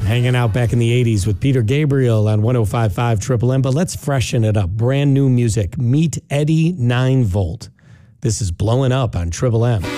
Hanging out back in the 80s with Peter Gabriel on 105.5 Triple M, but let's freshen it up. Brand new music. Meet Eddie 9 Volt. This is Blowing Up on Triple M.